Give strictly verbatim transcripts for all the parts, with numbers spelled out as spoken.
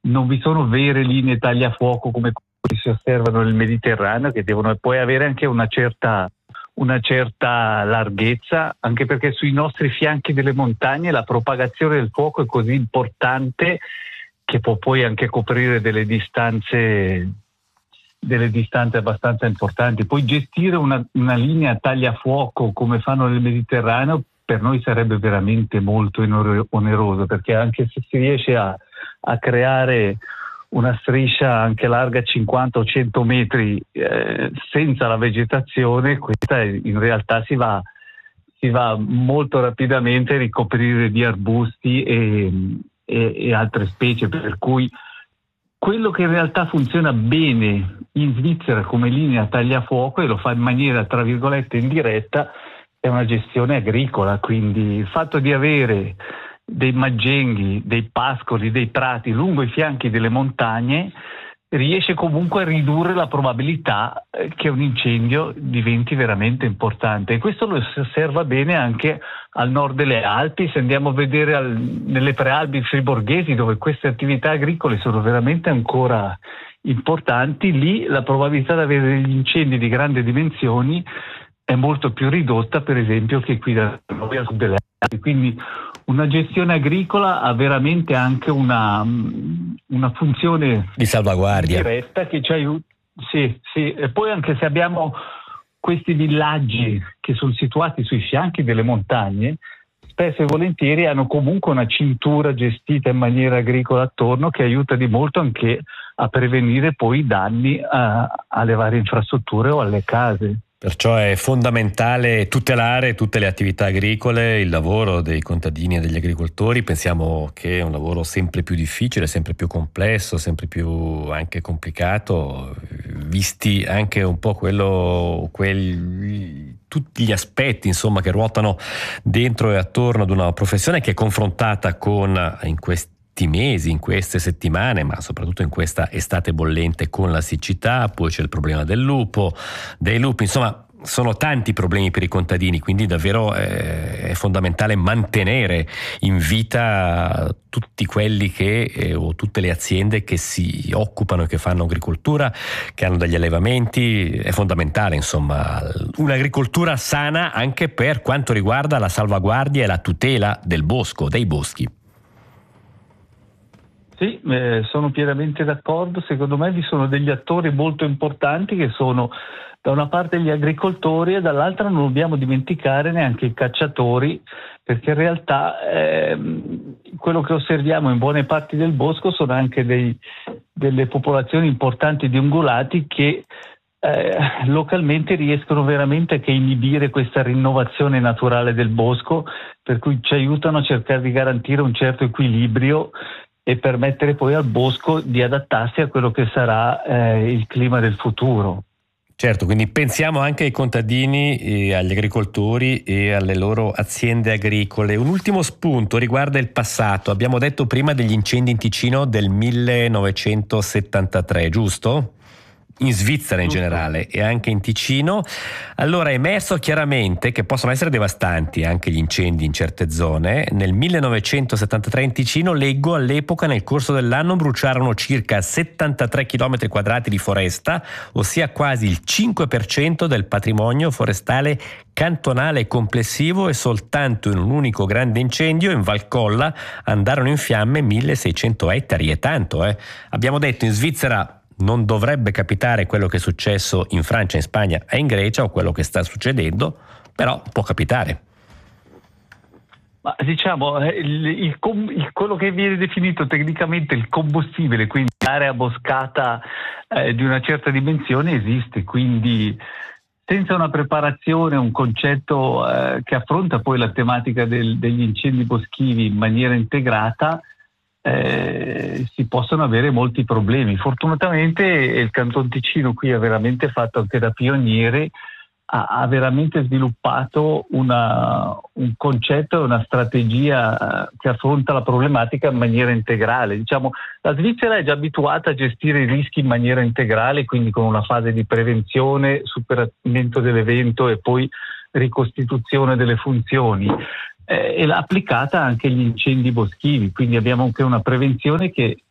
non vi sono vere linee tagliafuoco come si osservano nel Mediterraneo, che devono poi avere anche una certa, una certa larghezza, anche perché sui nostri fianchi delle montagne la propagazione del fuoco è così importante che può poi anche coprire delle distanze, delle distanze abbastanza importanti. Poi gestire una, una linea tagliafuoco come fanno nel Mediterraneo per noi sarebbe veramente molto oneroso, perché anche se si riesce a, a creare una striscia anche larga cinquanta o cento metri eh, senza la vegetazione, questa in realtà si va, si va molto rapidamente a ricoprire di arbusti e, e, e altre specie, per cui quello che in realtà funziona bene in Svizzera come linea tagliafuoco, e lo fa in maniera tra virgolette indiretta, è una gestione agricola. Quindi il fatto di avere dei maggenghi, dei pascoli, dei prati lungo i fianchi delle montagne riesce comunque a ridurre la probabilità che un incendio diventi veramente importante, e questo lo si osserva bene anche al nord delle Alpi. Se andiamo a vedere al, nelle prealpi friborghesi, dove queste attività agricole sono veramente ancora importanti, lì la probabilità di avere degli incendi di grandi dimensioni è molto più ridotta, per esempio, che qui da noi al sud delle Alpi. Quindi una gestione agricola ha veramente anche una, una funzione di salvaguardia diretta che ci aiuta. Sì, sì. E poi anche se abbiamo questi villaggi che sono situati sui fianchi delle montagne, spesso e volentieri hanno comunque una cintura gestita in maniera agricola attorno, che aiuta di molto anche a prevenire poi i danni a, alle varie infrastrutture o alle case. Perciò è fondamentale tutelare tutte le attività agricole, il lavoro dei contadini e degli agricoltori. Pensiamo che è un lavoro sempre più difficile, sempre più complesso, sempre più anche complicato, visti anche un po' quello, quel, tutti gli aspetti insomma che ruotano dentro e attorno ad una professione che è confrontata con, in questi mesi, in queste settimane, ma soprattutto in questa estate bollente, con la siccità. Poi c'è il problema del lupo, dei lupi, insomma sono tanti problemi per i contadini, quindi davvero eh, è fondamentale mantenere in vita tutti quelli che eh, o tutte le aziende che si occupano e che fanno agricoltura, che hanno degli allevamenti. È fondamentale insomma un'agricoltura sana anche per quanto riguarda la salvaguardia e la tutela del bosco, dei boschi. Sì, eh, sono pienamente d'accordo. Secondo me vi sono degli attori molto importanti che sono da una parte gli agricoltori e dall'altra non dobbiamo dimenticare neanche i cacciatori, perché in realtà ehm, quello che osserviamo in buone parti del bosco sono anche dei, delle popolazioni importanti di ungulati che eh, localmente riescono veramente a inibire questa rinnovazione naturale del bosco, per cui ci aiutano a cercare di garantire un certo equilibrio e permettere poi al bosco di adattarsi a quello che sarà eh, il clima del futuro. Certo, quindi pensiamo anche ai contadini, e agli agricoltori e alle loro aziende agricole. Un ultimo spunto riguarda il passato. Abbiamo detto prima degli incendi in Ticino del millenovecentosettantatré, giusto? In Svizzera in generale e anche in Ticino. Allora è emerso chiaramente che possono essere devastanti anche gli incendi in certe zone. Nel millenovecentosettantatré in Ticino, leggo, all'epoca nel corso dell'anno bruciarono circa settantatré chilometri quadrati di foresta, ossia quasi il cinque per cento del patrimonio forestale cantonale complessivo, e soltanto in un unico grande incendio in Valcolla andarono in fiamme milleseicento ettari. È tanto, eh? Abbiamo detto in Svizzera non dovrebbe capitare quello che è successo in Francia, in Spagna e in Grecia, o quello che sta succedendo, però può capitare. Ma diciamo, il, il, il, quello che viene definito tecnicamente il combustibile, quindi l'area boscata eh, di una certa dimensione, esiste, quindi senza una preparazione, un concetto eh, che affronta poi la tematica del, degli incendi boschivi in maniera integrata, Eh, si possono avere molti problemi. Fortunatamente il Canton Ticino qui ha veramente fatto anche da pioniere, ha, ha veramente sviluppato una, un concetto e una strategia che affronta la problematica in maniera integrale. Diciamo, la Svizzera è già abituata a gestire i rischi in maniera integrale, quindi con una fase di prevenzione, superamento dell'evento e poi ricostituzione delle funzioni. E l'ha applicata anche agli incendi boschivi, quindi abbiamo anche una prevenzione che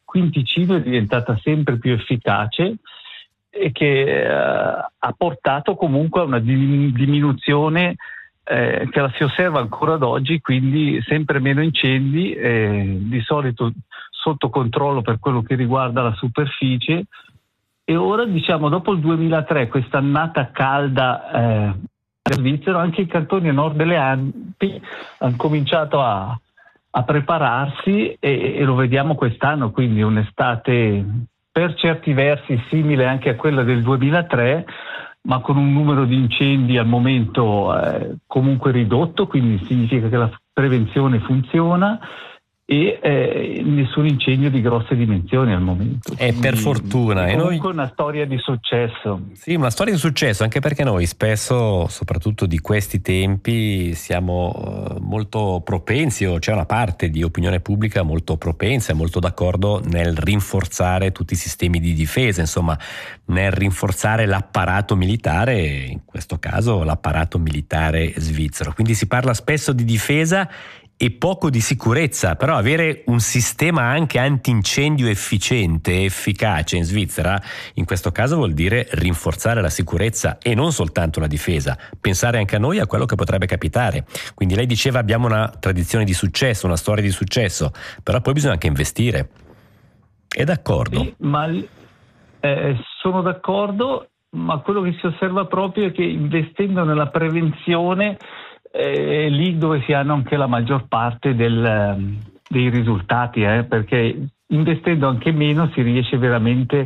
quinticino è diventata sempre più efficace e che eh, ha portato comunque a una diminuzione eh, che la si osserva ancora ad oggi, quindi sempre meno incendi, eh, di solito sotto controllo per quello che riguarda la superficie. E ora, diciamo, dopo il duemilatré, questa annata calda eh, Svizzera, anche i cantoni a nord delle Alpi hanno cominciato a, a prepararsi e, e lo vediamo quest'anno, quindi un'estate per certi versi simile anche a quella del duemilatré, ma con un numero di incendi al momento eh, comunque ridotto, quindi significa che la prevenzione funziona e eh, nessun incendio di grosse dimensioni al momento. E per fortuna. È comunque e noi... una storia di successo. Sì, una storia di successo, anche perché noi spesso, soprattutto di questi tempi, siamo molto propensi, o c'è una parte di opinione pubblica molto propensa e molto d'accordo nel rinforzare tutti i sistemi di difesa, insomma, nel rinforzare l'apparato militare, in questo caso l'apparato militare svizzero. Quindi si parla spesso di difesa e poco di sicurezza, però avere un sistema anche antincendio efficiente e efficace in Svizzera, in questo caso vuol dire rinforzare la sicurezza e non soltanto la difesa, pensare anche a noi a quello che potrebbe capitare. Quindi lei diceva abbiamo una tradizione di successo, una storia di successo, però poi bisogna anche investire. È d'accordo? Sì, ma eh, sono d'accordo, ma quello che si osserva proprio è che investendo nella prevenzione è lì dove si hanno anche la maggior parte del, dei risultati, eh, perché investendo anche meno si riesce veramente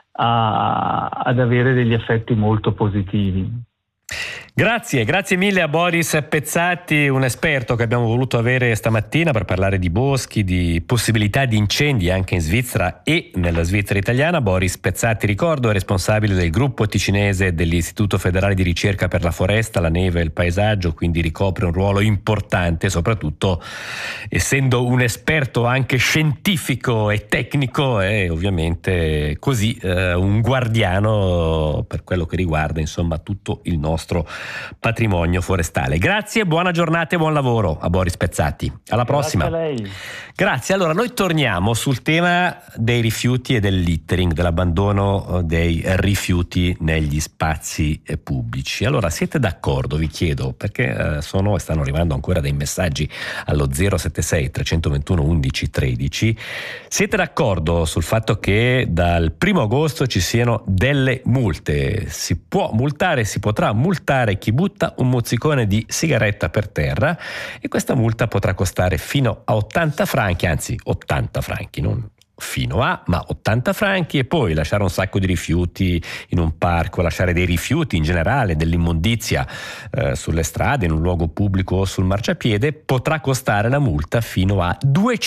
a, ad avere degli effetti molto positivi. Grazie, grazie mille a Boris Pezzati, un esperto che abbiamo voluto avere stamattina per parlare di boschi, di possibilità di incendi anche in Svizzera e nella Svizzera italiana. Boris Pezzati, ricordo, è responsabile del gruppo ticinese dell'Istituto Federale di Ricerca per la Foresta, la Neve e il Paesaggio, quindi ricopre un ruolo importante, soprattutto essendo un esperto anche scientifico e tecnico e ovviamente così eh, un guardiano per quello che riguarda insomma tutto il nostro patrimonio forestale. Grazie, buona giornata e buon lavoro a Boris Pezzati. Alla prossima. Grazie a lei. Grazie. Allora, noi torniamo sul tema dei rifiuti e del littering, dell'abbandono dei rifiuti negli spazi pubblici. Allora, siete d'accordo, vi chiedo, perché eh, sono e stanno arrivando ancora dei messaggi allo zero sette sei tre due uno undici tredici. Siete d'accordo sul fatto che dal primo agosto ci siano delle multe? Si può multare, si potrà multare chi butta un mozzicone di sigaretta per terra e questa multa potrà costare fino a ottanta franchi, anzi ottanta franchi, non fino a, ma ottanta franchi, e poi lasciare un sacco di rifiuti in un parco, lasciare dei rifiuti in generale, dell'immondizia eh, sulle strade, in un luogo pubblico o sul marciapiede, potrà costare la multa fino a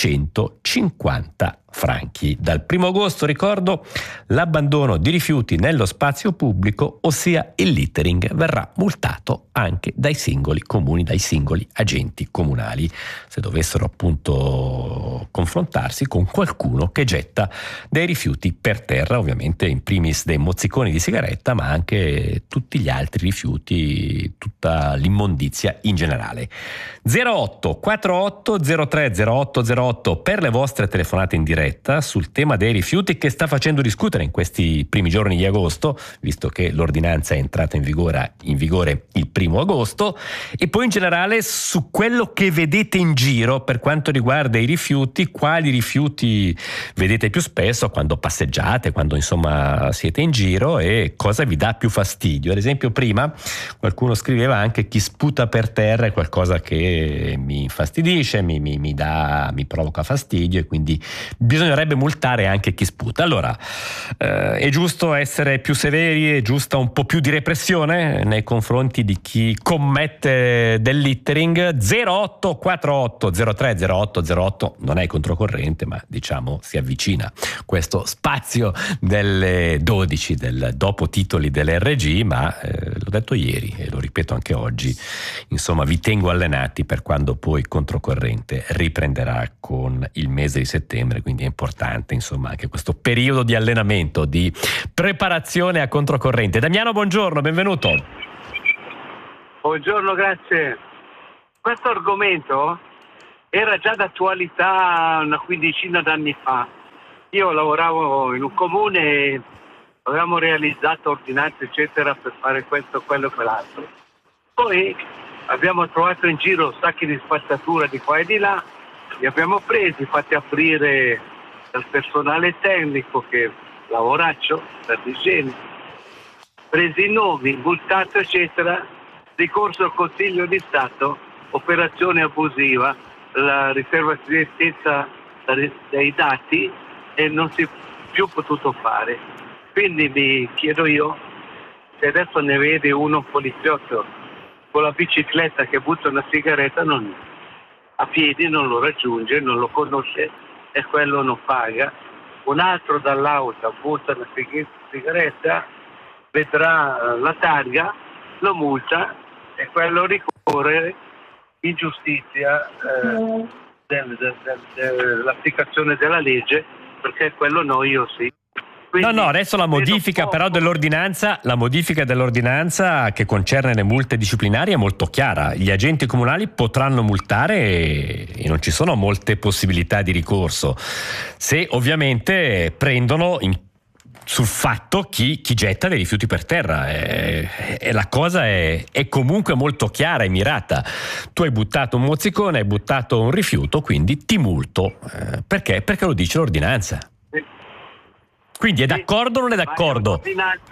duecentocinquanta franchi. Dal primo agosto, ricordo, l'abbandono di rifiuti nello spazio pubblico, ossia il littering, verrà multato anche dai singoli comuni, dai singoli agenti comunali, se dovessero appunto confrontarsi con qualcuno che getta dei rifiuti per terra, ovviamente in primis dei mozziconi di sigaretta, ma anche tutti gli altri rifiuti, tutta l'immondizia in generale. zero otto quarantotto zero tre zero otto zero otto per le vostre telefonate in diretta sul tema dei rifiuti che sta facendo discutere in questi primi giorni di agosto, visto che l'ordinanza è entrata in vigore, in vigore il primo agosto, e poi in generale su quello che vedete in giro per quanto riguarda i rifiuti, quali rifiuti vedete più spesso quando passeggiate, quando insomma siete in giro, e cosa vi dà più fastidio. Ad esempio prima qualcuno scriveva anche chi sputa per terra è qualcosa che mi infastidisce, mi, mi, mi, dà, mi provoca fastidio, e quindi bisognerebbe multare anche chi sputa. Allora, eh, è giusto essere più severi, è giusta un po' più di repressione nei confronti di chi commette del littering. zero otto quarantotto zero tre zero otto zero otto non è controcorrente, ma diciamo si avvicina questo spazio delle dodici del dopo titoli dell'R G, ma eh, l'ho detto ieri e lo ripeto anche oggi, insomma vi tengo allenati per quando poi controcorrente riprenderà con il mese di settembre, quindi è importante insomma anche questo periodo di allenamento, di preparazione a controcorrente. Damiano, buongiorno, benvenuto. Buongiorno, grazie. Questo argomento era già d'attualità una quindicina d'anni fa, io lavoravo in un comune e avevamo realizzato ordinanze eccetera per fare questo, quello e quell'altro. Poi abbiamo trovato in giro sacchi di spazzatura di qua e di là, li abbiamo presi, fatti aprire dal personale tecnico che lavoraccio per l'igiene, presi i nomi, multato eccetera, ricorso al Consiglio di Stato, operazione abusiva, la riserva di segretezza dei dati e non si è più potuto fare. Quindi mi chiedo io, se adesso ne vede uno poliziotto con la bicicletta che butta una sigaretta, non, a piedi non lo raggiunge, non lo conosce e quello non paga. Un altro dall'auto butta una sigaretta, vedrà la targa, lo multa e quello ricorre in giustizia eh, del, del, del, dell'applicazione della legge, perché quello no, io sì. Quindi, no, no, adesso la modifica però dell'ordinanza, la modifica dell'ordinanza che concerne le multe disciplinari è molto chiara. Gli agenti comunali potranno multare e, e non ci sono molte possibilità di ricorso, se ovviamente prendono in, sul fatto chi, chi getta dei rifiuti per terra. E, e la cosa è, è comunque molto chiara e mirata. Tu hai buttato un mozzicone, hai buttato un rifiuto, quindi ti multo. Eh, perché? Perché lo dice l'ordinanza. Quindi è d'accordo o non è d'accordo?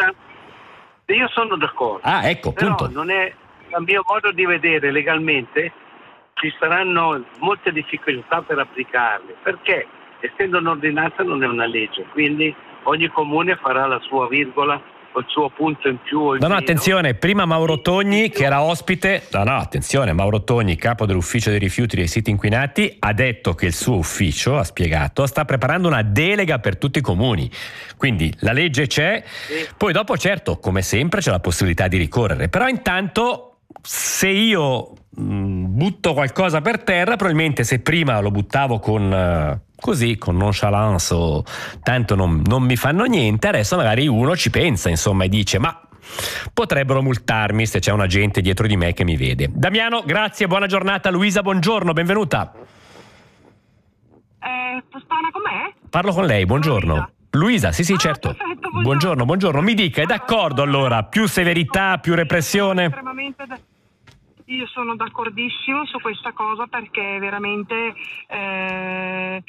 Io sono d'accordo. Ah, ecco, però punto. Non è, a mio modo di vedere, legalmente ci saranno molte difficoltà per applicarle, perché essendo un'ordinanza non è una legge, quindi ogni comune farà la sua virgola o il suo punto in più o in No, no, meno. attenzione, prima Mauro Togni, che era ospite, no, no, attenzione, Mauro Togni, capo dell'ufficio dei rifiuti dei siti inquinati, ha detto che il suo ufficio, ha spiegato, sta preparando una delega per tutti i comuni. Quindi la legge c'è, sì. Poi dopo certo, come sempre, c'è la possibilità di ricorrere, però intanto se io mh, butto qualcosa per terra, probabilmente se prima lo buttavo con... Uh, così con nonchalance o tanto non, non mi fanno niente, adesso magari uno ci pensa insomma e dice ma potrebbero multarmi se c'è un agente dietro di me che mi vede. Damiano, grazie, buona giornata. Luisa, buongiorno, benvenuta. Eh, parla con me? Parlo con lei, buongiorno. Luisa, Luisa sì sì ah, certo. Perfetto, buongiorno. buongiorno, buongiorno, mi dica, è d'accordo allora, più severità, più repressione? Estremamente da... Io sono d'accordissimo su questa cosa perché veramente eh,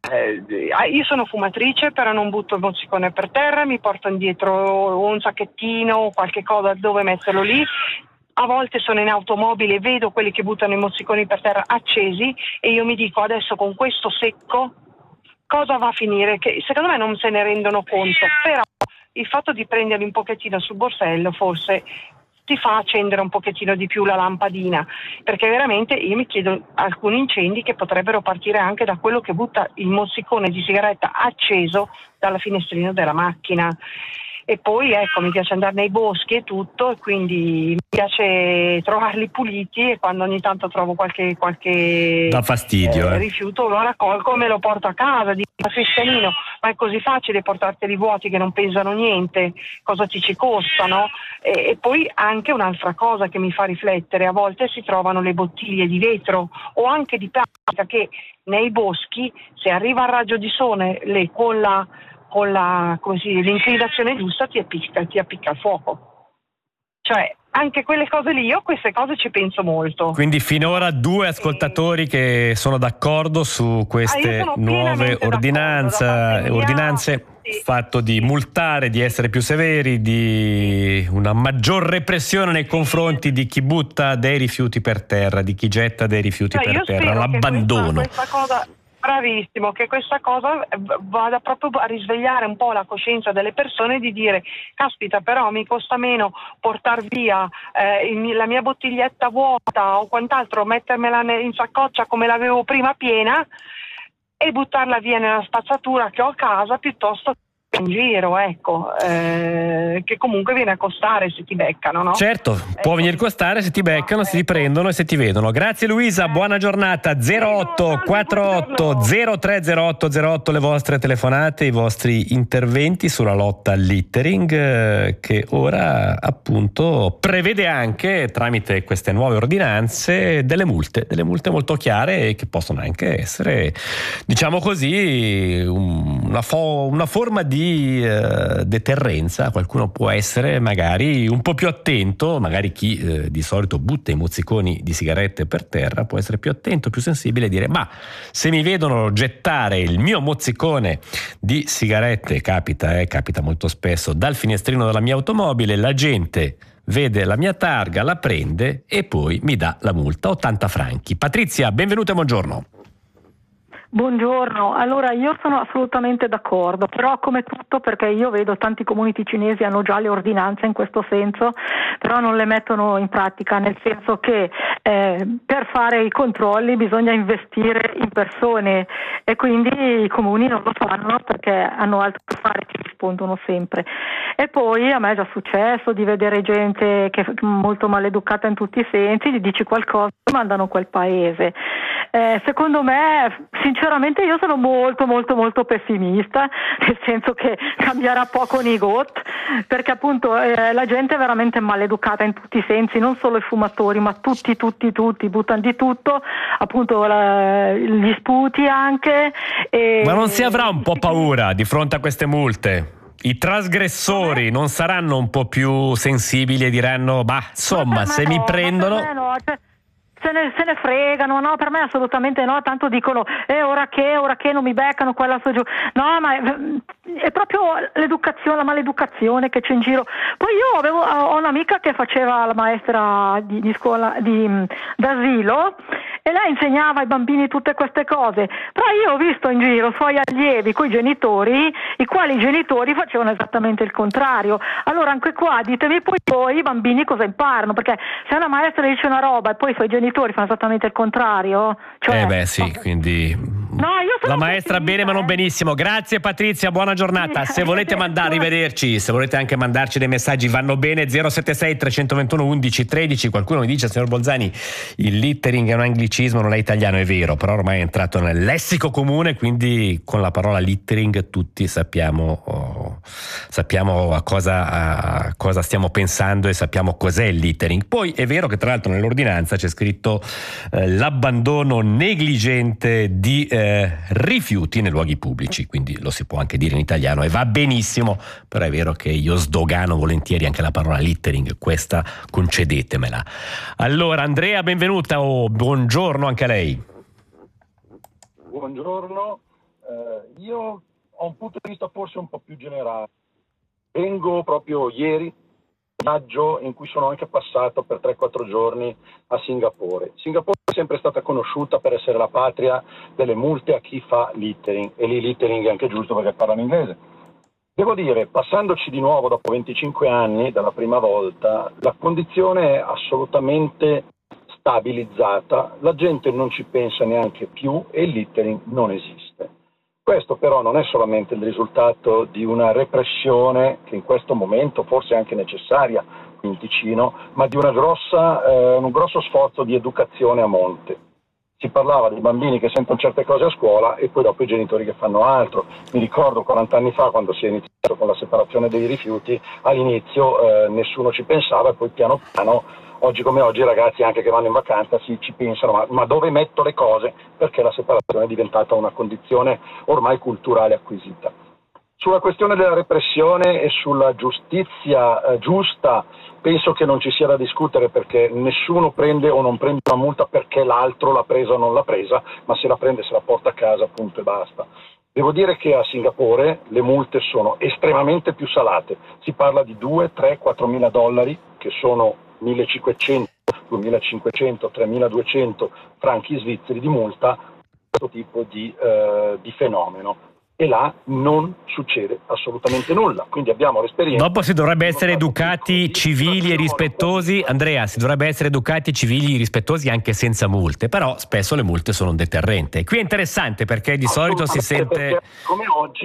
eh, io sono fumatrice, però non butto il mozzicone per terra, mi porto indietro un sacchettino o qualche cosa dove metterlo lì. A volte sono in automobile e vedo quelli che buttano i mozziconi per terra accesi e io mi dico adesso con questo secco cosa va a finire? Che secondo me non se ne rendono conto, però il fatto di prenderli un pochettino sul borsello forse ti fa accendere un pochettino di più la lampadina, perché veramente io mi chiedo alcuni incendi che potrebbero partire anche da quello che butta il mozzicone di sigaretta acceso dalla finestrina della macchina. E poi ecco, mi piace andare nei boschi e tutto, e quindi mi piace trovarli puliti e quando ogni tanto trovo qualche, qualche da fastidio, eh, eh. rifiuto lo raccolgo e me lo porto a casa, dico fescianino, ma è così facile portarteli vuoti che non pesano niente, cosa ti ci costano? E, e poi anche un'altra cosa che mi fa riflettere, a volte si trovano le bottiglie di vetro o anche di plastica che nei boschi, se arriva il raggio di sole le, con la con la, come si dice, l'inclinazione giusta ti appicca, ti appicca il fuoco. Cioè, anche quelle cose lì, io a queste cose ci penso molto. Quindi finora due ascoltatori e... che sono d'accordo su queste ah, nuove ordinanze, ordinanze sì. Fatto di multare, di essere più severi, di una maggior repressione nei confronti di chi butta dei rifiuti per terra, di chi getta dei rifiuti cioè, per terra, l'abbandono. Questa, questa cosa... Bravissimo, che questa cosa vada proprio a risvegliare un po' la coscienza delle persone di dire caspita, però mi costa meno portar via eh, il, la mia bottiglietta vuota o quant'altro, mettermela in saccoccia come l'avevo prima piena e buttarla via nella spazzatura che ho a casa piuttosto che in giro, ecco, eh, che comunque viene a costare se ti beccano, no? Certo, ecco. Può venire a costare se ti beccano, se ti prendono e se ti vedono. Grazie Luisa, buona giornata. zero otto quarantotto zero tre zero otto zero otto le vostre telefonate, i vostri interventi sulla lotta al littering, eh, che ora appunto prevede anche, tramite queste nuove ordinanze, delle multe, delle multe molto chiare e che possono anche essere, diciamo così, una, fo- una forma di eh, deterrenza. Qualcuno può essere magari un po' più attento, magari chi eh, di solito butta i mozziconi di sigarette per terra può essere più attento, più sensibile e dire: ma se mi vedono gettare il mio mozzicone di sigarette, capita, eh, capita molto spesso, dal finestrino della mia automobile, la gente vede la mia targa, la prende e poi mi dà la multa, ottanta franchi. Patrizia, benvenuta e buongiorno. Buongiorno, allora io sono assolutamente d'accordo, però come tutto, perché io vedo tanti comuni ticinesi hanno già le ordinanze in questo senso, però non le mettono in pratica, nel senso che eh, per fare i controlli bisogna investire in persone e quindi i comuni non lo fanno perché hanno altro da fare, ci rispondono sempre. E poi a me è già successo di vedere gente che è molto maleducata in tutti i sensi, gli dici qualcosa e mandano quel paese. Eh, secondo me, sinceramente, io sono molto molto molto pessimista, nel senso che cambierà poco nei G O T, perché appunto eh, la gente è veramente maleducata in tutti i sensi, non solo i fumatori, ma tutti tutti tutti buttano di tutto, appunto la, gli sputi anche. E, ma non si avrà un po' paura di fronte a queste multe? I trasgressori non saranno un po' più sensibili e diranno: bah, insomma, se no, mi prendono... No, cioè, Se ne, se ne fregano, no, per me assolutamente no, tanto dicono eh, ora che, ora che non mi beccano, quella su giù, no, ma è, è proprio l'educazione, la maleducazione che c'è in giro. Poi io avevo, ho un'amica che faceva la maestra di, di scuola, di, d'asilo, e lei insegnava ai bambini tutte queste cose, però io ho visto in giro suoi allievi coi genitori, i quali i genitori facevano esattamente il contrario. Allora anche qua ditemi poi voi i bambini cosa imparano, perché se una maestra dice una roba e poi i suoi genitori fanno esattamente il contrario, cioè, eh beh sì, quindi no, io sono la maestra bene ma non eh. benissimo. Grazie Patrizia, buona giornata. Se volete mandare, arrivederci, se volete anche mandarci dei messaggi vanno bene. Zero sette sei tre uno uno undici tredici. Qualcuno mi dice: signor Bolzani, il littering è un anglicismo, non è italiano. È vero, però ormai è entrato nel lessico comune, quindi con la parola littering tutti sappiamo oh, sappiamo a cosa, a cosa stiamo pensando e sappiamo cos'è il littering. Poi è vero che tra l'altro nell'ordinanza c'è scritto eh, l'abbandono negligente di eh, rifiuti nei luoghi pubblici, quindi lo si può anche dire in italiano e va benissimo, però è vero che io sdogano volentieri anche la parola littering, questa concedetemela. Allora Andrea, benvenuta o oh, buongiorno anche a lei. Buongiorno, eh, io ho un punto di vista forse un po' più generale. Vengo proprio ieri viaggio in cui sono anche passato per tre quattro giorni a Singapore. Singapore è sempre stata conosciuta per essere la patria delle multe a chi fa littering, e lì littering è anche giusto perché parlano inglese. Devo dire, passandoci di nuovo dopo venticinque anni dalla prima volta, la condizione è assolutamente stabilizzata, la gente non ci pensa neanche più e il littering non esiste. Questo però non è solamente il risultato di una repressione che in questo momento forse è anche necessaria in Ticino, ma di una grossa, eh, un grosso sforzo di educazione a monte. Si parlava dei bambini che sentono certe cose a scuola e poi dopo i genitori che fanno altro. Mi ricordo quaranta anni fa, quando si è iniziato con la separazione dei rifiuti, all'inizio eh, nessuno ci pensava e poi piano piano, oggi come oggi, i ragazzi anche che vanno in vacanza si, ci pensano ma, ma dove metto le cose, perché la separazione è diventata una condizione ormai culturale acquisita. Sulla questione della repressione e sulla giustizia eh, giusta penso che non ci sia da discutere, perché nessuno prende o non prende una multa perché l'altro l'ha presa o non l'ha presa, ma se la prende se la porta a casa, punto e basta. Devo dire che a Singapore le multe sono estremamente più salate, si parla di due, tre, quattro mila dollari, che sono millecinquecento, duemilacinquecento, tremiladuecento franchi svizzeri di multa, questo tipo di, eh, di fenomeno. E là non succede assolutamente nulla, quindi abbiamo l'esperienza. Dopo si dovrebbe essere educati, civili e rispettosi. Andrea, si dovrebbe essere educati, civili e rispettosi anche senza multe, però spesso le multe sono un deterrente. Qui è interessante perché di solito si sente... Come oggi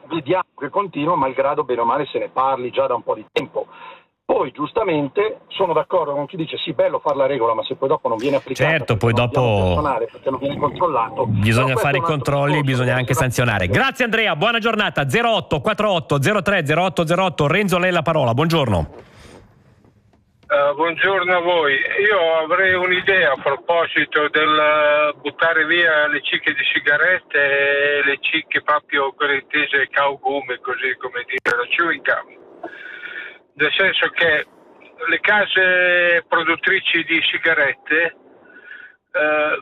vediamo che continua, malgrado bene o male se ne parli già da un po' di tempo. Poi giustamente sono d'accordo con chi dice sì, bello fare la regola, ma se poi dopo non viene applicata, certo, poi dopo perché non viene controllato, bisogna fare i controlli, bisogna anche sanzionare. Grazie Andrea, buona giornata. zero otto quattro zero tre zero otto zero otto, Renzo, lei la parola, buongiorno. Uh, buongiorno a voi. Io avrei un'idea a proposito del buttare via le cicche di sigarette e le cicche proprio quelle intese caugume, così come dire, la chewing gum. Nel senso che le case produttrici di sigarette eh,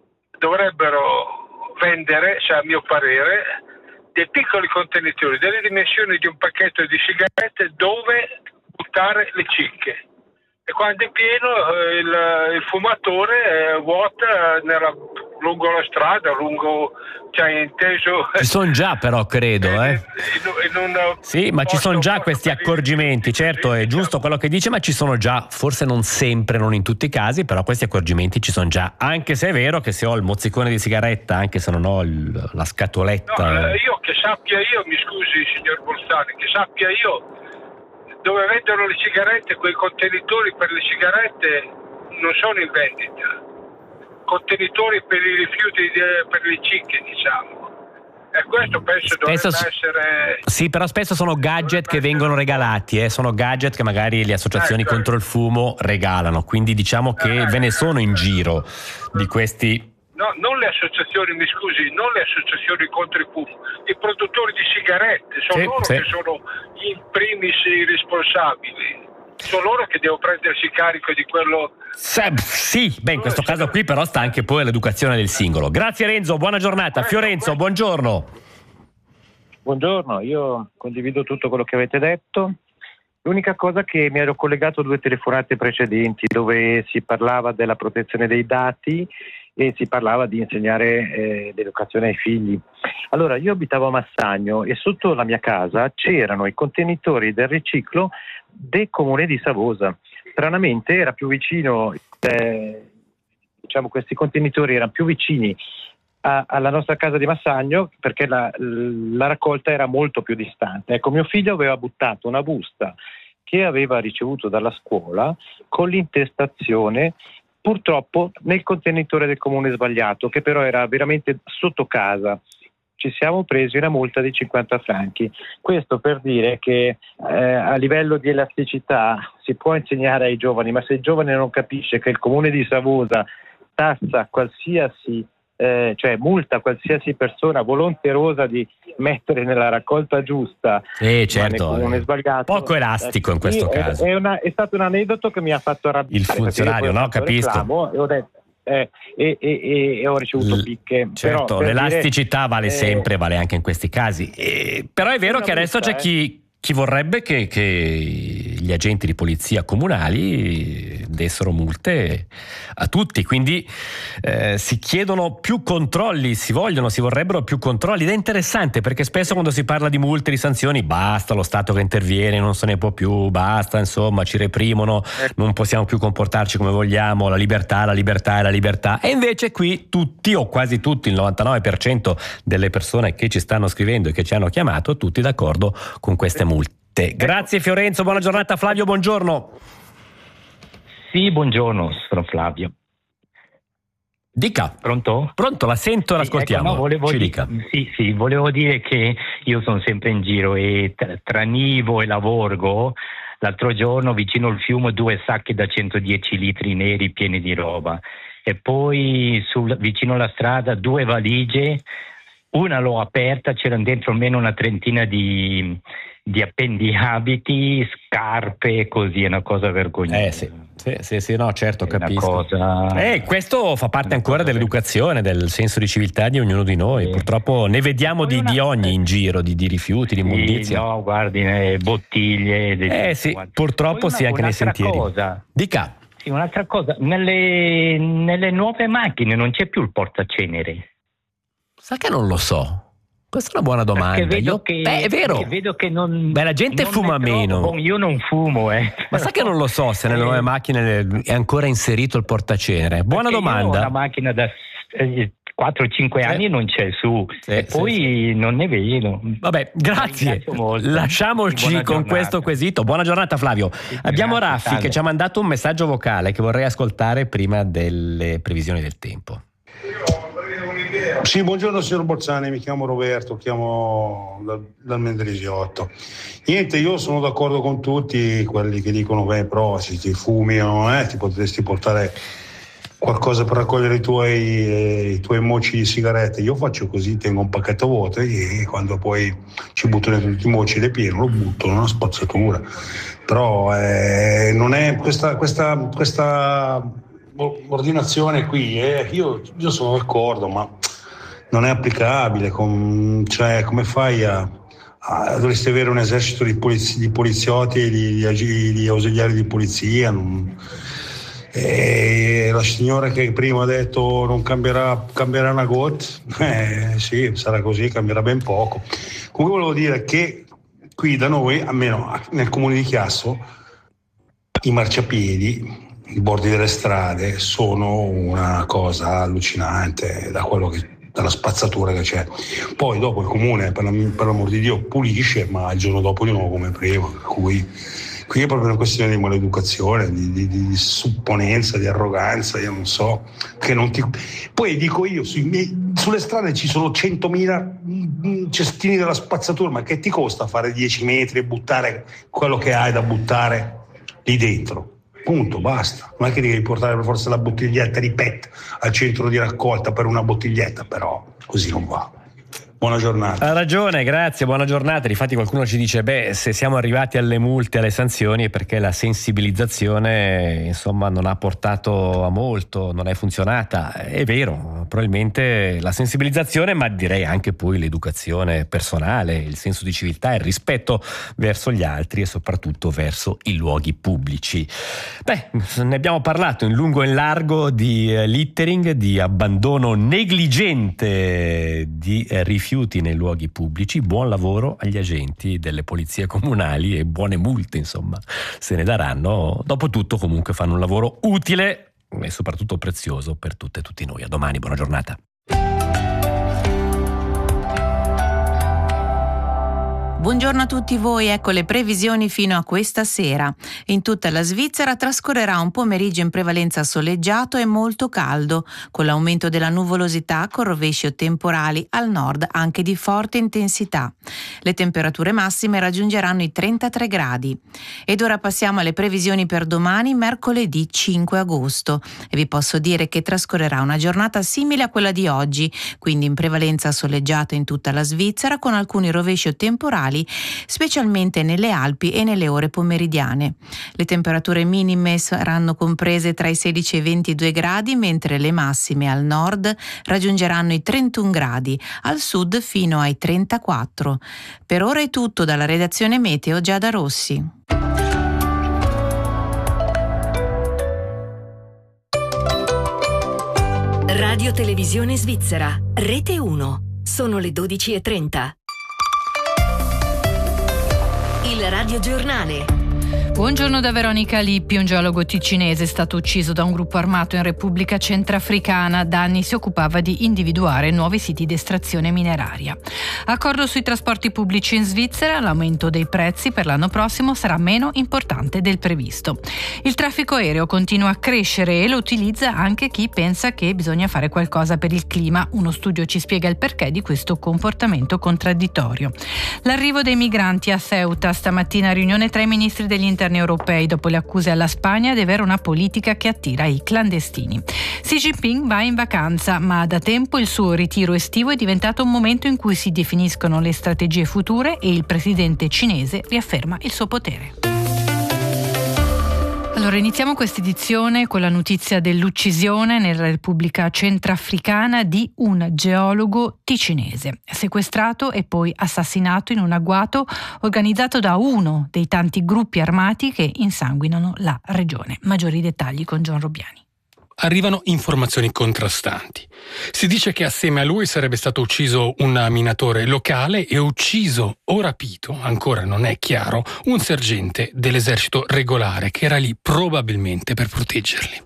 dovrebbero vendere, cioè a mio parere, dei piccoli contenitori, delle dimensioni di un pacchetto di sigarette dove buttare le cicche. E quando è pieno eh, il, il fumatore eh, vuota nella, lungo la strada, lungo, cioè inteso. Ci sono già però, credo, eh. In, in una, sì, ma ci sono già questi accorgimenti, certo, è giusto quello che dice, ma ci sono già, forse non sempre, non in tutti i casi, però questi accorgimenti ci sono già, anche se è vero che se ho il mozzicone di sigaretta, anche se non ho il, la scatoletta. No, io che sappia io, mi scusi signor Bolzani, che sappia io, dove vendono le sigarette, quei contenitori per le sigarette non sono in vendita, contenitori per i rifiuti di, per le cicche, diciamo, e questo penso dovrebbe spesso, essere sì, però spesso sono gadget che vengono regalati, eh? Sono gadget che magari le associazioni ecco. contro il fumo regalano, quindi diciamo che eh, ve ne sono in giro di questi. No, non le associazioni, mi scusi, non le associazioni contro il fumo, i produttori di sigarette, sono sì, loro sì. che sono in primis i responsabili, sono loro che devono prendersi carico di quello. Se, sì, beh, in questo caso qui però sta anche poi l'educazione del singolo. Grazie Renzo, buona giornata. Fiorenzo, buongiorno. Buongiorno, io condivido tutto quello che avete detto. L'unica cosa che mi ero collegato a due telefonate precedenti dove si parlava della protezione dei dati e si parlava di insegnare eh, l'educazione ai figli. Allora, io abitavo a Massagno e sotto la mia casa c'erano i contenitori del riciclo del comune di Savosa. Stranamente era più vicino, eh, diciamo questi contenitori erano più vicini a, alla nostra casa di Massagno perché la, la raccolta era molto più distante. Ecco, mio figlio aveva buttato una busta che aveva ricevuto dalla scuola con l'intestazione purtroppo nel contenitore del comune sbagliato, che però era veramente sotto casa. Ci siamo presi una multa di cinquanta franchi. Questo per dire che eh, a livello di elasticità si può insegnare ai giovani, ma se il giovane non capisce che il comune di Savosa tassa qualsiasi, eh, cioè multa qualsiasi persona volonterosa di mettere nella raccolta giusta, eh, certo, ma nel comune sbagliato, poco elastico in questo è, caso. È, una, è stato un aneddoto che mi ha fatto arrabbiare. Il funzionario, no? Capisco. E ho detto Eh, e, e, e ho ricevuto picche. Certo, però, l'elasticità dire, vale eh, sempre, vale anche in questi casi. Eh, però è vero che adesso c'è chi, chi vorrebbe che, che gli agenti di polizia comunali dessero multe a tutti, quindi eh, si chiedono più controlli, si vogliono, si vorrebbero più controlli, ed è interessante perché spesso quando si parla di multe, di sanzioni, basta lo Stato che interviene, non se ne può più, basta, insomma, ci reprimono, non possiamo più comportarci come vogliamo, la libertà, la libertà e la libertà. E invece qui tutti o quasi tutti, il novantanove per cento delle persone che ci stanno scrivendo e che ci hanno chiamato, tutti d'accordo con queste multe. Grazie Fiorenzo, buona giornata. Flavio, buongiorno. Sì, buongiorno, sono Flavio. Dica. Pronto? Pronto, la sento e sì, l'ascoltiamo. Ecco, no, volevo Ci di- dica. Sì, sì, volevo dire che io sono sempre in giro e tra, tra Nivo e Lavorgo, l'altro giorno vicino al fiume due sacchi da centodieci litri neri pieni di roba e poi sul, vicino alla strada due valigie, una l'ho aperta, c'erano dentro almeno una trentina di, di appendiabiti, scarpe, così, è una cosa vergognosa. Eh sì, sì, sì, sì, no, certo, È capisco. una cosa- Eh, questo fa parte ancora dell'educazione, del senso di civiltà di ognuno di noi. Sì. Purtroppo ne vediamo di, di ogni in giro, di, di rifiuti, di Sì, immondizia. no, guardi, eh, bottiglie. di- Eh sì, guardi. purtroppo Poi sì, una- anche nei un'altra sentieri. Cosa, Dica. sì, un'altra cosa, nelle, nelle nuove macchine non c'è più il portacenere. Sa che non lo so. Questa è una buona domanda. Perché vedo Io- che, Beh, è vero. perché vedo che non. Beh, la gente non fuma ne trovo. meno. Bon, io non fumo, eh. Ma sa che non lo so se nelle Eh, nuove macchine è ancora inserito il portacenere. Buona perché io ho domanda. una macchina da eh, quattro cinque anni non c'è su, sì, e poi sì, sì. non ne vedo. Vabbè, grazie. Lasciamoci con questo quesito. Buona giornata, Flavio. Sì, abbiamo grazie, Raffi salve. Che ci ha mandato un messaggio vocale che vorrei ascoltare prima delle previsioni del tempo. Sì, buongiorno signor Bolzani, mi chiamo Roberto, chiamo dal, dal Mendrisiotto. Niente, io sono d'accordo con tutti quelli che dicono beh, però se ti fumino, eh, ti potresti portare qualcosa per raccogliere i tuoi, eh, i tuoi moci di sigarette. Io faccio così, tengo un pacchetto vuoto e quando poi ci butto dentro tutti i moci ed è pieno, lo butto in una spazzatura. Però eh, non è questa, questa, questa ordinazione qui, eh, io, io sono d'accordo, ma non è applicabile. Con, cioè, come fai a, a dovresti avere un esercito di, polizi, di poliziotti e di, di, di ausiliari di polizia. Non, e la signora che prima ha detto non cambierà, cambierà una gota, eh, sì, sarà così, cambierà ben poco. Comunque volevo dire che qui da noi, almeno nel comune di Chiasso, i marciapiedi, i bordi delle strade sono una cosa allucinante da quello che, dalla spazzatura che c'è. Poi dopo il comune, per, la, per l'amor di Dio, pulisce, ma il giorno dopo di nuovo come prima, per cui qui è proprio una questione di maleducazione, di, di, di supponenza, di arroganza, io non so, che non ti... Poi dico io, sui miei, sulle strade ci sono centomila cestini della spazzatura, ma che ti costa fare dieci metri e buttare quello che hai da buttare lì dentro? Punto, basta. Non è che devi portare per forza la bottiglietta di P E T al centro di raccolta per una bottiglietta, però così non va. Buona giornata. Ha ragione, grazie, buona giornata. Difatti qualcuno ci dice, beh, se siamo arrivati alle multe, alle sanzioni è perché la sensibilizzazione insomma non ha portato a molto, non è funzionata. È vero, probabilmente la sensibilizzazione, ma direi anche poi l'educazione personale, il senso di civiltà, il rispetto verso gli altri e soprattutto verso i luoghi pubblici. Beh, ne abbiamo parlato in lungo e in largo di littering, di abbandono negligente di rifiuti nei luoghi pubblici. Buon lavoro agli agenti delle polizie comunali e buone multe, insomma, se ne daranno. Dopotutto comunque fanno un lavoro utile e soprattutto prezioso per tutte e tutti noi. A domani, buona giornata. Buongiorno a tutti voi, ecco le previsioni fino a questa sera. In tutta la Svizzera trascorrerà un pomeriggio in prevalenza soleggiato e molto caldo, con l'aumento della nuvolosità con rovesci o temporali al nord anche di forte intensità. Le temperature massime raggiungeranno i trentatré gradi. Ed ora passiamo alle previsioni per domani, mercoledì cinque agosto. E vi posso dire che trascorrerà una giornata simile a quella di oggi, quindi in prevalenza soleggiato in tutta la Svizzera con alcuni rovesci o temporali specialmente nelle Alpi e nelle ore pomeridiane. Le temperature minime saranno comprese tra i sedici e i ventidue gradi, mentre le massime al nord raggiungeranno i trentuno gradi, al sud fino ai trentaquattro. Per ora è tutto dalla redazione Meteo Giada Rossi. Radio Televisione Svizzera, Rete uno. Sono le dodici e trenta. Il Radio Giornale. Buongiorno da Veronica Lippi. Un geologo ticinese è stato ucciso da un gruppo armato in Repubblica Centrafricana. Da anni si occupava di individuare nuovi siti di estrazione mineraria. Accordo sui trasporti pubblici in Svizzera. L'aumento dei prezzi per l'anno prossimo sarà meno importante del previsto. Il traffico aereo continua a crescere e lo utilizza anche chi pensa che bisogna fare qualcosa per il clima. Uno studio ci spiega il perché di questo comportamento contraddittorio. L'arrivo dei migranti a Ceuta. Stamattina riunione tra i ministri degli interni europei dopo le accuse alla Spagna di avere una politica che attira i clandestini. Xi Jinping va in vacanza, ma da tempo il suo ritiro estivo è diventato un momento in cui si definiscono le strategie future e il presidente cinese riafferma il suo potere. Allora, iniziamo questa edizione con la notizia dell'uccisione nella Repubblica Centrafricana di un geologo ticinese, sequestrato e poi assassinato in un agguato organizzato da uno dei tanti gruppi armati che insanguinano la regione. Maggiori dettagli con John Robbiani. Arrivano informazioni contrastanti. Si dice che assieme a lui sarebbe stato ucciso un minatore locale e ucciso o rapito, ancora non è chiaro, un sergente dell'esercito regolare che era lì probabilmente per proteggerli.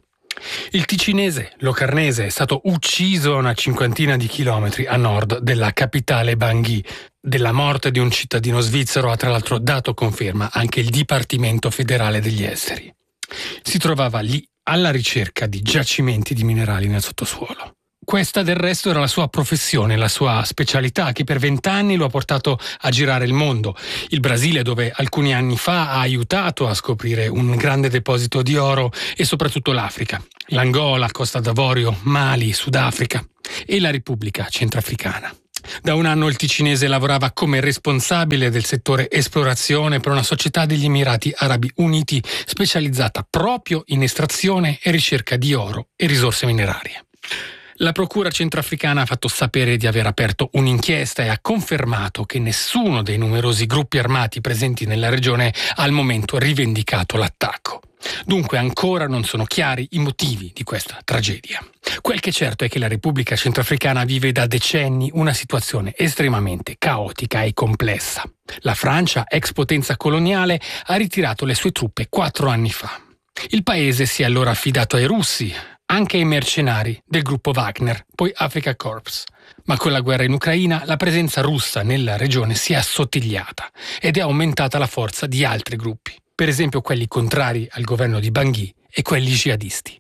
Il ticinese Locarnese è stato ucciso a una cinquantina di chilometri a nord della capitale Bangui. Della morte di un cittadino svizzero ha tra l'altro dato conferma anche il Dipartimento federale degli esteri. Si trovava lì alla ricerca di giacimenti di minerali nel sottosuolo. Questa del resto era la sua professione, la sua specialità, che per vent'anni lo ha portato a girare il mondo. Il Brasile, dove alcuni anni fa ha aiutato a scoprire un grande deposito di oro, e soprattutto l'Africa. L'Angola, Costa d'Avorio, Mali, Sudafrica e la Repubblica Centrafricana. Da un anno il ticinese lavorava come responsabile del settore esplorazione per una società degli Emirati Arabi Uniti specializzata proprio in estrazione e ricerca di oro e risorse minerarie. La procura centrafricana ha fatto sapere di aver aperto un'inchiesta e ha confermato che nessuno dei numerosi gruppi armati presenti nella regione ha al momento rivendicato l'attacco. Dunque ancora non sono chiari i motivi di questa tragedia. Quel che è certo è che la Repubblica Centrafricana vive da decenni una situazione estremamente caotica e complessa. La Francia, ex potenza coloniale, ha ritirato le sue truppe quattro anni fa. Il paese si è allora affidato ai russi, anche ai mercenari del gruppo Wagner, poi Afrika Korps. Ma con la guerra in Ucraina la presenza russa nella regione si è assottigliata ed è aumentata la forza di altri gruppi, per esempio quelli contrari al governo di Bangui e quelli jihadisti.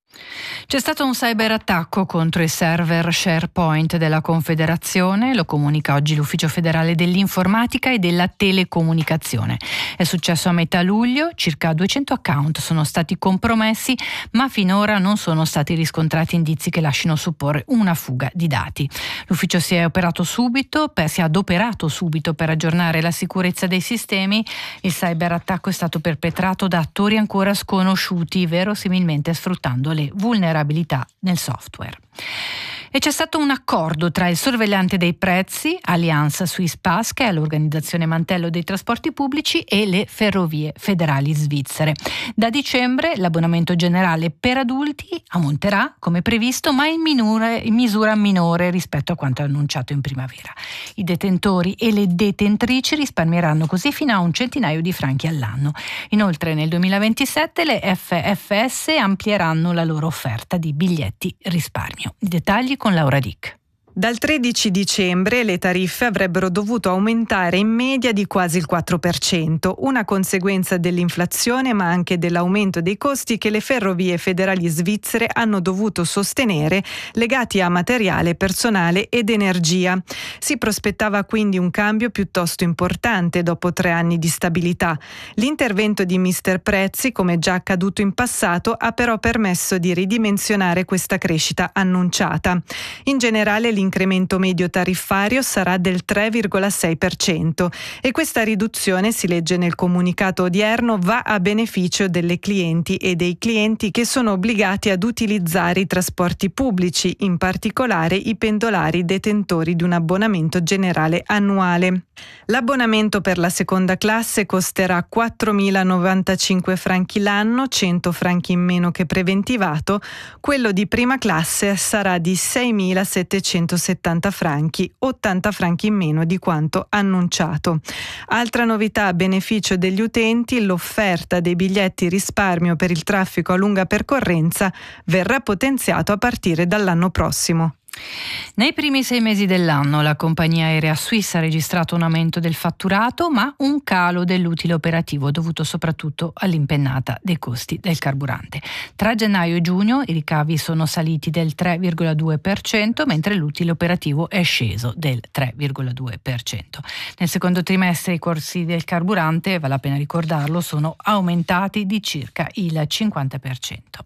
C'è stato un cyberattacco contro i server SharePoint della Confederazione, lo comunica oggi l'Ufficio federale dell'informatica e della telecomunicazione. È successo a metà luglio, circa duecento account sono stati compromessi, ma finora non sono stati riscontrati indizi che lasciano supporre una fuga di dati. L'ufficio si è operato subito, per, si è adoperato subito per aggiornare la sicurezza dei sistemi. Il cyberattacco è stato perpetrato da attori ancora sconosciuti, verosimilmente sfruttando le vulnerabilità nel software. E c'è stato un accordo tra il sorvegliante dei prezzi, Allianz Swiss Pass, che è l'organizzazione mantello dei trasporti pubblici, e le ferrovie federali svizzere. Da dicembre l'abbonamento generale per adulti aumenterà come previsto, ma in, minore, in misura minore rispetto a quanto annunciato in primavera. I detentori e le detentrici risparmieranno così fino a un centinaio di franchi all'anno. Inoltre nel duemilaventisette le F F S amplieranno la loro offerta di biglietti risparmio. I dettagli con Laura Dick. Dal tredici dicembre le tariffe avrebbero dovuto aumentare in media di quasi il quattro per cento, una conseguenza dell'inflazione ma anche dell'aumento dei costi che le ferrovie federali svizzere hanno dovuto sostenere, legati a materiale, personale ed energia. Si prospettava quindi un cambio piuttosto importante dopo tre anni di stabilità. L'intervento di mister Prezzi, come già accaduto in passato, ha però permesso di ridimensionare questa crescita annunciata. In generale l'incremento medio tariffario sarà del tre virgola sei per cento e questa riduzione, si legge nel comunicato odierno, va a beneficio delle clienti e dei clienti che sono obbligati ad utilizzare i trasporti pubblici, in particolare i pendolari detentori di un abbonamento generale annuale. L'abbonamento per la seconda classe costerà quattromilanovantacinque franchi l'anno, cento franchi in meno che preventivato. Quello di prima classe sarà di seimilasettecentosettanta franchi, ottanta franchi in meno di quanto annunciato. Altra novità a beneficio degli utenti: l'offerta dei biglietti risparmio per il traffico a lunga percorrenza verrà potenziato a partire dall'anno prossimo. Nei primi sei mesi dell'anno la compagnia aerea Swiss ha registrato un aumento del fatturato, ma un calo dell'utile operativo dovuto soprattutto all'impennata dei costi del carburante. Tra gennaio e giugno i ricavi sono saliti del tre virgola due per cento, mentre l'utile operativo è sceso del tre virgola due per cento. Nel secondo trimestre i costi del carburante, vale la pena ricordarlo, sono aumentati di circa il cinquanta per cento.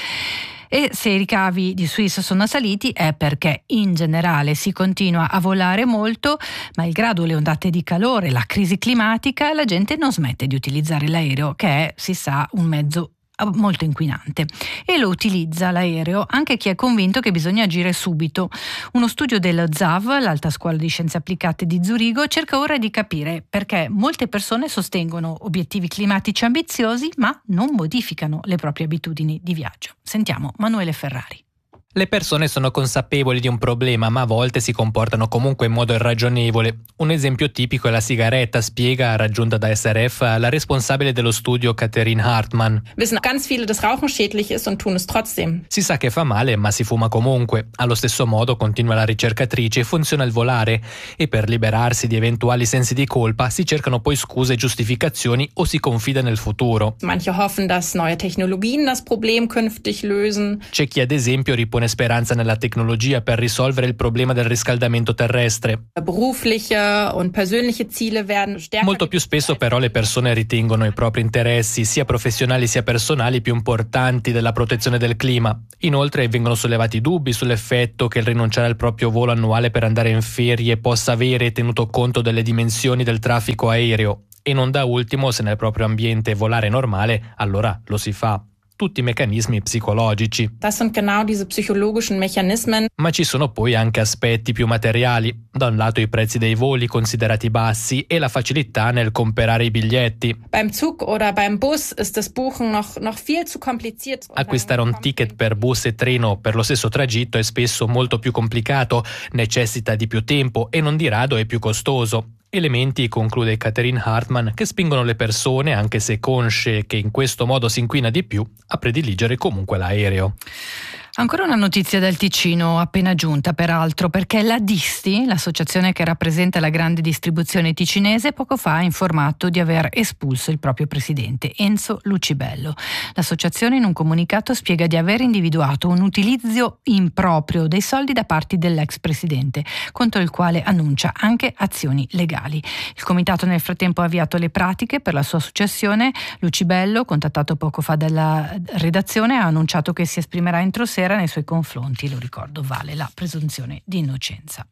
E se i ricavi di Swiss sono saliti è perché in generale si continua a volare molto, malgrado le ondate di calore, la crisi climatica, la gente non smette di utilizzare l'aereo, che è, si sa, un mezzo molto inquinante, e lo utilizza l'aereo anche chi è convinto che bisogna agire subito. Uno studio dello Z A V, l'Alta Scuola di Scienze Applicate di Zurigo, cerca ora di capire perché molte persone sostengono obiettivi climatici ambiziosi ma non modificano le proprie abitudini di viaggio. Sentiamo Manuele Ferrari. Le persone sono consapevoli di un problema, ma a volte si comportano comunque in modo irragionevole. Un esempio tipico è la sigaretta, spiega, raggiunta da S R F, la responsabile dello studio Catherine Hartmann. Wissen ganz viele, dass Rauchen schädlich ist und tun es trotzdem. Si sa che fa male, ma si fuma comunque. Allo stesso modo, continua la ricercatrice, funziona il volare. E per liberarsi di eventuali sensi di colpa si cercano poi scuse e giustificazioni o si confida nel futuro. Manche hoffen, dass neue Technologien das Problem künftig lösen. C'è chi ad esempio ripone speranza nella tecnologia per risolvere il problema del riscaldamento terrestre. Berufliche und persönliche Ziele werden stärker. Molto più spesso però le persone ritengono i propri interessi, sia professionali sia personali, più importanti della protezione del clima. Inoltre vengono sollevati dubbi sull'effetto che il rinunciare al proprio volo annuale per andare in ferie possa avere, tenuto conto delle dimensioni del traffico aereo. E non da ultimo, se nel proprio ambiente volare è normale, allora lo si fa. Tutti meccanismi psicologici. Das sind genau diese psychologischen Mechanismen. Ma ci sono poi anche aspetti più materiali. Da un lato i prezzi dei voli considerati bassi e la facilità nel comprare i biglietti. Beim Zug oder beim Bus ist das Buchen noch, noch viel zu kompliziert. Acquistare un ticket per bus e treno per lo stesso tragitto è spesso molto più complicato, necessita di più tempo e non di rado è più costoso. Elementi, conclude Catherine Hartmann, che spingono le persone, anche se consce che in questo modo si inquina di più, a prediligere comunque l'aereo. Ancora una notizia dal Ticino appena giunta, peraltro, perché la Disti, l'associazione che rappresenta la grande distribuzione ticinese, poco fa ha informato di aver espulso il proprio presidente, Enzo Lucibello. L'associazione in un comunicato spiega di aver individuato un utilizzo improprio dei soldi da parte dell'ex presidente, contro il quale annuncia anche azioni legali. Il comitato nel frattempo ha avviato le pratiche per la sua successione. Lucibello, contattato poco fa dalla redazione, ha annunciato che si esprimerà entro sera nei suoi confronti, lo ricordo, vale la presunzione di innocenza.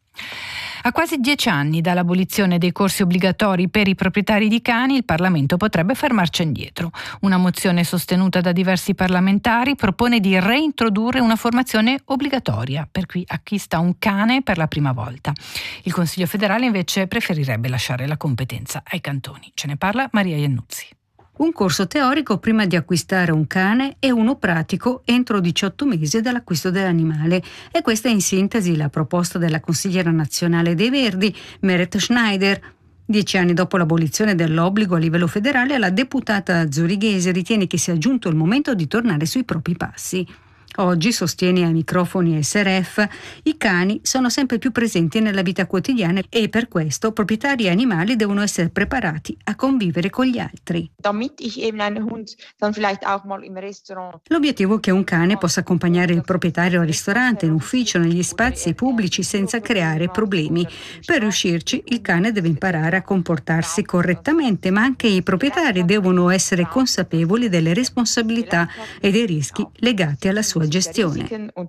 A quasi dieci anni dall'abolizione dei corsi obbligatori per i proprietari di cani, il Parlamento potrebbe far marcia indietro. Una mozione sostenuta da diversi parlamentari propone di reintrodurre una formazione obbligatoria per chi acquista un cane per la prima volta. Il Consiglio federale invece preferirebbe lasciare la competenza ai cantoni. Ce ne parla Maria Iannuzzi. Un corso teorico prima di acquistare un cane e uno pratico entro diciotto mesi dall'acquisto dell'animale. E questa è in sintesi la proposta della consigliera nazionale dei Verdi, Meret Schneider. Dieci anni dopo l'abolizione dell'obbligo a livello federale, la deputata zurighese ritiene che sia giunto il momento di tornare sui propri passi. Oggi, sostiene ai microfoni S R F, i cani sono sempre più presenti nella vita quotidiana e per questo proprietari e animali devono essere preparati a convivere con gli altri. L'obiettivo è che un cane possa accompagnare il proprietario al ristorante, in ufficio, negli spazi pubblici senza creare problemi. Per riuscirci, il cane deve imparare a comportarsi correttamente, ma anche i proprietari devono essere consapevoli delle responsabilità e dei rischi legati alla sua gestione.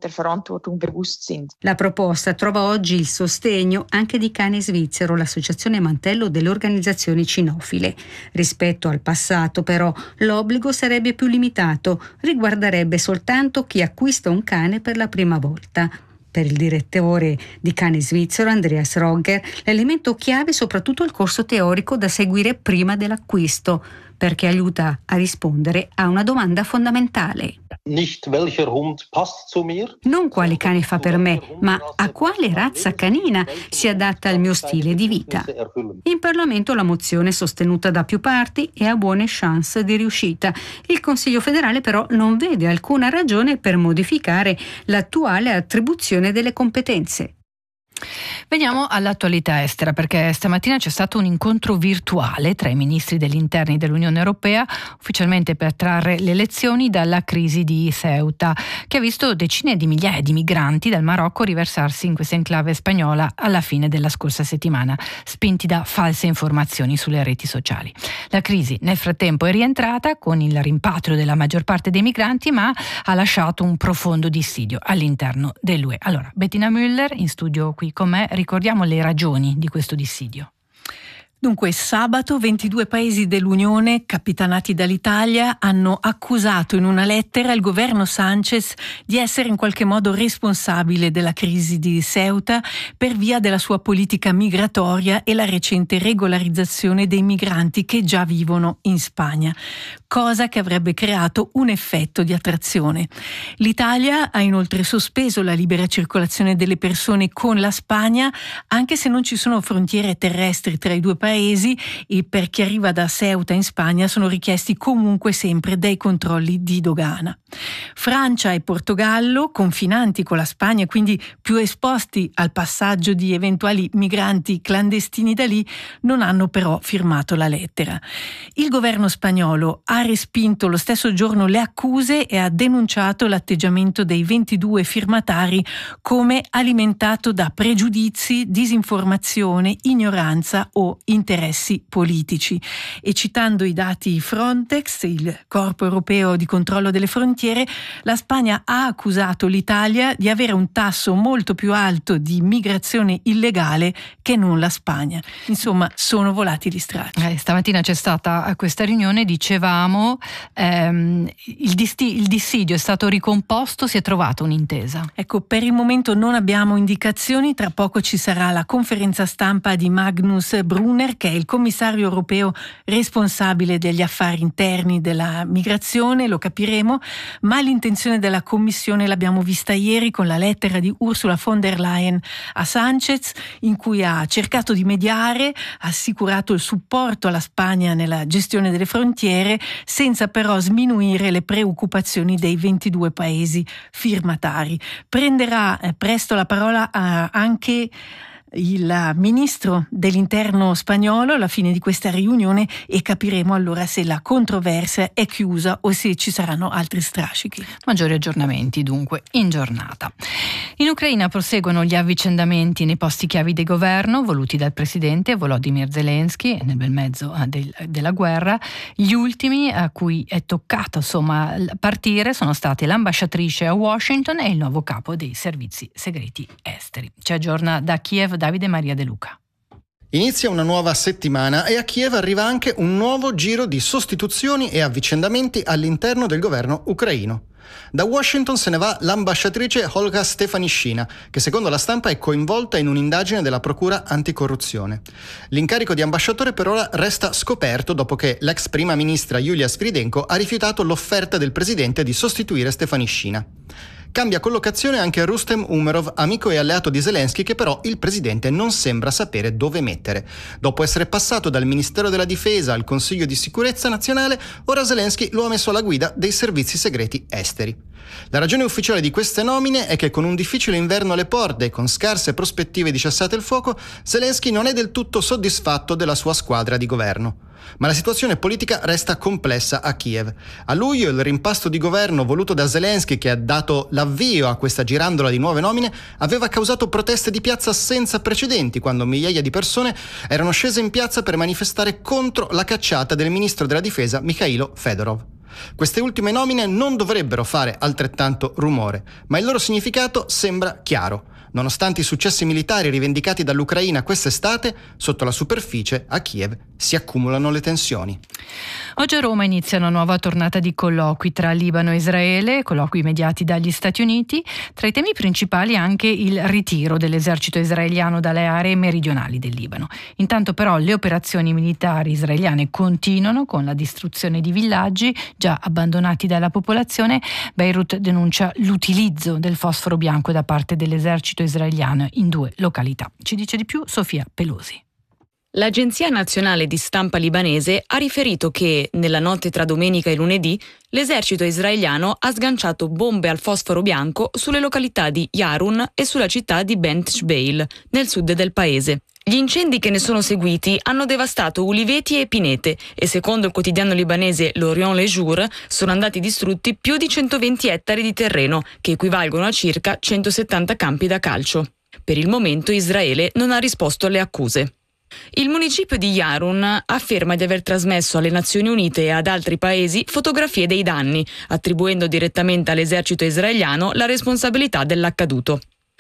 La proposta trova oggi il sostegno anche di Cane Svizzero, l'associazione mantello delle organizzazioni cinofile. Rispetto al passato, però, l'obbligo sarebbe più limitato, riguarderebbe soltanto chi acquista un cane per la prima volta. Per il direttore di Cane Svizzero, Andreas Rogger, l'elemento chiave è soprattutto il corso teorico da seguire prima dell'acquisto, perché aiuta a rispondere a una domanda fondamentale. Non quale cane fa per me, ma a quale razza canina si adatta al mio stile di vita. In Parlamento la mozione è sostenuta da più parti e ha buone chance di riuscita. Il Consiglio federale però non vede alcuna ragione per modificare l'attuale attribuzione delle competenze. Veniamo all'attualità estera, perché stamattina c'è stato un incontro virtuale tra i ministri degli interni dell'Unione Europea, ufficialmente per trarre le lezioni dalla crisi di Ceuta, che ha visto decine di migliaia di migranti dal Marocco riversarsi in questa enclave spagnola alla fine della scorsa settimana, spinti da false informazioni sulle reti sociali. La crisi nel frattempo è rientrata con il rimpatrio della maggior parte dei migranti, ma ha lasciato un profondo dissidio all'interno dell'U E. Allora, Bettina Müller, in studio qui con me, ricordiamo le ragioni di questo dissidio. Dunque, sabato ventidue paesi dell'Unione, capitanati dall'Italia, hanno accusato in una lettera il governo Sánchez di essere in qualche modo responsabile della crisi di Ceuta per via della sua politica migratoria e la recente regolarizzazione dei migranti che già vivono in Spagna, cosa che avrebbe creato un effetto di attrazione. L'Italia ha inoltre sospeso la libera circolazione delle persone con la Spagna, anche se non ci sono frontiere terrestri tra i due paesi, e per chi arriva da Ceuta in Spagna sono richiesti comunque sempre dei controlli di dogana. Francia e Portogallo, confinanti con la Spagna, quindi più esposti al passaggio di eventuali migranti clandestini da lì, non hanno però firmato la lettera. Il governo spagnolo ha respinto lo stesso giorno le accuse e ha denunciato l'atteggiamento dei ventidue firmatari come alimentato da pregiudizi, disinformazione, ignoranza o interessi politici. E citando i dati Frontex, il corpo europeo di controllo delle frontiere, la Spagna ha accusato l'Italia di avere un tasso molto più alto di migrazione illegale che non la Spagna. Insomma, sono volati gli stracci. Eh, stamattina c'è stata a questa riunione, dicevamo, ehm, il, disti- il dissidio è stato ricomposto, si è trovata un'intesa. Ecco, per il momento non abbiamo indicazioni, tra poco ci sarà la conferenza stampa di Magnus Brunner, che è il commissario europeo responsabile degli affari interni della migrazione, lo capiremo, ma l'intenzione della Commissione l'abbiamo vista ieri con la lettera di Ursula von der Leyen a Sánchez, in cui ha cercato di mediare, ha assicurato il supporto alla Spagna nella gestione delle frontiere, senza però sminuire le preoccupazioni dei ventidue paesi firmatari. Prenderà eh, presto la parola eh, anche il ministro dell'interno spagnolo alla fine di questa riunione e capiremo allora se la controversia è chiusa o se ci saranno altri strascichi. Maggiori aggiornamenti dunque in giornata. In Ucraina proseguono gli avvicendamenti nei posti chiavi di governo voluti dal presidente Volodymyr Zelensky nel bel mezzo del, della guerra. Gli ultimi a cui è toccato insomma partire sono stati l'ambasciatrice a Washington e il nuovo capo dei servizi segreti esteri. Ci aggiorna da Kiev Davide Maria De Luca. Inizia una nuova settimana e a Kiev arriva anche un nuovo giro di sostituzioni e avvicendamenti all'interno del governo ucraino. Da Washington se ne va l'ambasciatrice Olga Stefanishyna, che secondo la stampa è coinvolta in un'indagine della procura anticorruzione. L'incarico di ambasciatore per ora resta scoperto dopo che l'ex prima ministra Yulia Sviridenko ha rifiutato l'offerta del presidente di sostituire Stefanishyna. Cambia collocazione anche Rustem Umerov, amico e alleato di Zelensky, che però il presidente non sembra sapere dove mettere. Dopo essere passato dal Ministero della Difesa al Consiglio di Sicurezza Nazionale, ora Zelensky lo ha messo alla guida dei servizi segreti esteri. La ragione ufficiale di queste nomine è che con un difficile inverno alle porte e con scarse prospettive di cessate il fuoco, Zelensky non è del tutto soddisfatto della sua squadra di governo. Ma la situazione politica resta complessa a Kiev. A luglio il rimpasto di governo voluto da Zelensky, che ha dato l'avvio a questa girandola di nuove nomine, aveva causato proteste di piazza senza precedenti, quando migliaia di persone erano scese in piazza per manifestare contro la cacciata del ministro della difesa Mikhailo Fedorov. Queste ultime nomine non dovrebbero fare altrettanto rumore, ma il loro significato sembra chiaro. Nonostante i successi militari rivendicati dall'Ucraina quest'estate, sotto la superficie a Kiev si accumulano le tensioni. Oggi a Roma inizia una nuova tornata di colloqui tra Libano e Israele, colloqui mediati dagli Stati Uniti. Tra i temi principali anche il ritiro dell'esercito israeliano dalle aree meridionali del Libano. Intanto però le operazioni militari israeliane continuano con la distruzione di villaggi già abbandonati dalla popolazione. Beirut denuncia l'utilizzo del fosforo bianco da parte dell'esercito israeliano in due località. Ci dice di più Sofia Pelosi. L'Agenzia Nazionale di Stampa libanese ha riferito che, nella notte tra domenica e lunedì, l'esercito israeliano ha sganciato bombe al fosforo bianco sulle località di Yarun e sulla città di Bent Jbeil, nel sud del paese. Gli incendi che ne sono seguiti hanno devastato uliveti e pinete e, secondo il quotidiano libanese L'Orient Le Jour, sono andati distrutti più di centoventi ettari di terreno, che equivalgono a circa centosettanta campi da calcio. Per il momento Israele non ha risposto alle accuse. Il municipio di Yarun afferma di aver trasmesso alle Nazioni Unite e ad altri paesi fotografie dei danni, attribuendo direttamente all'esercito israeliano la responsabilità dell'accaduto.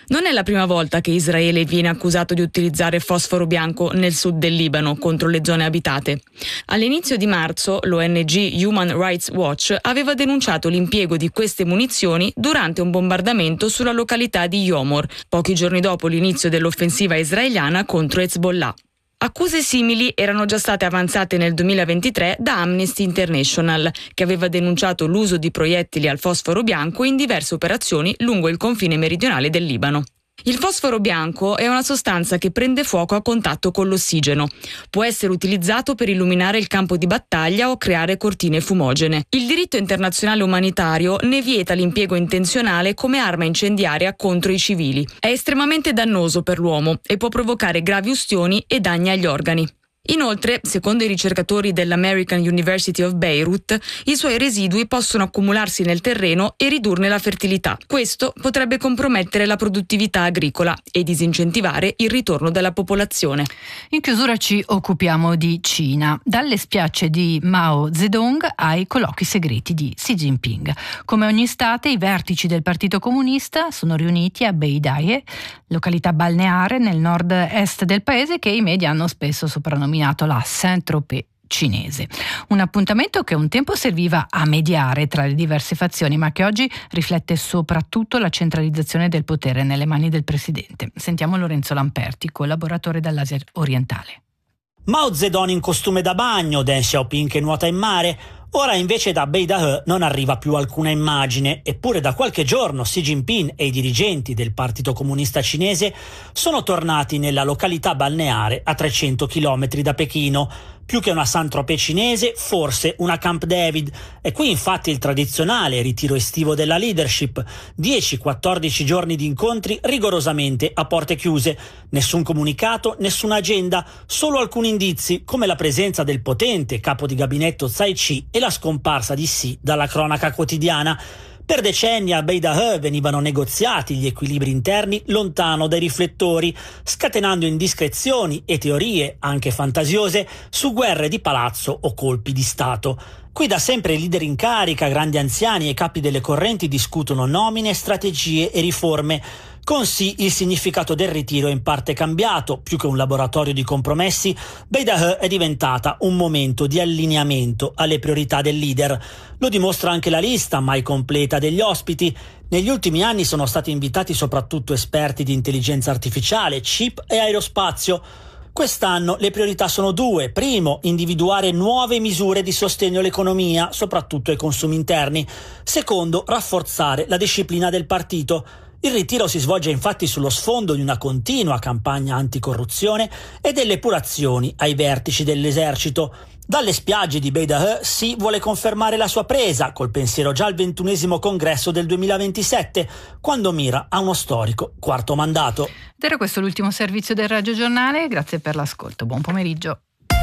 Non è la prima volta che Israele viene accusato di utilizzare fosforo bianco nel sud del Libano contro le zone abitate. All'inizio di marzo l'O N G Human Rights Watch aveva denunciato l'impiego di queste munizioni durante un bombardamento sulla località di Yomor, pochi giorni dopo l'inizio dell'offensiva israeliana contro Hezbollah. Accuse simili erano già state avanzate nel duemilaventitré da Amnesty International, che aveva denunciato l'uso di proiettili al fosforo bianco in diverse operazioni lungo il confine meridionale del Libano. Il fosforo bianco è una sostanza che prende fuoco a contatto con l'ossigeno. Può essere utilizzato per illuminare il campo di battaglia o creare cortine fumogene. Il diritto internazionale umanitario ne vieta l'impiego intenzionale come arma incendiaria contro i civili. È estremamente dannoso per l'uomo e può provocare gravi ustioni e danni agli organi. Inoltre, secondo i ricercatori dell'American University of Beirut, i suoi residui possono accumularsi nel terreno e ridurne la fertilità. Questo potrebbe compromettere la produttività agricola e disincentivare il ritorno della popolazione. In chiusura ci occupiamo di Cina, dalle spiagge di Mao Zedong ai colloqui segreti di Xi Jinping. Come ogni estate, i vertici del Partito Comunista sono riuniti a Beidahe, località balneare nel nord-est del paese che i media hanno spesso soprannominato la Saint-Tropez cinese. Un appuntamento che un tempo serviva a mediare tra le diverse fazioni, ma che oggi riflette soprattutto la centralizzazione del potere nelle mani del presidente. Sentiamo Lorenzo Lamperti, collaboratore dall'Asia orientale. Mao Zedong in costume da bagno, Deng Xiaoping che nuota in mare. Ora invece da Beidahe non arriva più alcuna immagine, eppure da qualche giorno Xi Jinping e i dirigenti del Partito Comunista Cinese sono tornati nella località balneare a trecento chilometri da Pechino. Più che una Saint-Tropez cinese, forse una Camp David. E qui infatti il tradizionale ritiro estivo della leadership. dieci quattordici giorni di incontri rigorosamente a porte chiuse. Nessun comunicato, nessuna agenda, solo alcuni indizi, come la presenza del potente capo di gabinetto Tsai Chi e la scomparsa di Xi dalla cronaca quotidiana. Per decenni a Beidahe venivano negoziati gli equilibri interni lontano dai riflettori, scatenando indiscrezioni e teorie, anche fantasiose, su guerre di palazzo o colpi di Stato. Qui da sempre i leader in carica, grandi anziani e capi delle correnti discutono nomine, strategie e riforme. Con Xi il significato del ritiro è in parte cambiato, più che un laboratorio di compromessi, Beidahe è diventata un momento di allineamento alle priorità del leader. Lo dimostra anche la lista, mai completa, degli ospiti. Negli ultimi anni sono stati invitati soprattutto esperti di intelligenza artificiale, chip e aerospazio. Quest'anno le priorità sono due. Primo, individuare nuove misure di sostegno all'economia, soprattutto ai consumi interni. Secondo, rafforzare la disciplina del partito. Il ritiro si svolge infatti sullo sfondo di una continua campagna anticorruzione e delle epurazioni ai vertici dell'esercito. Dalle spiagge di Beidahe Xi vuole confermare la sua presa, col pensiero già al ventunesimo congresso del duemilaventisette, quando mira a uno storico quarto mandato. Ed era questo l'ultimo servizio del Radio Giornale, grazie per l'ascolto, buon pomeriggio.